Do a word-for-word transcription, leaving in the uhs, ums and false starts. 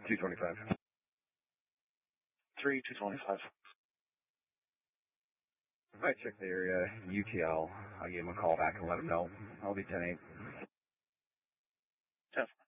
two twenty-five. three, two twenty-five. If I check the area, U T L, I'll give him a call back and let him know. I'll be ten eight. ten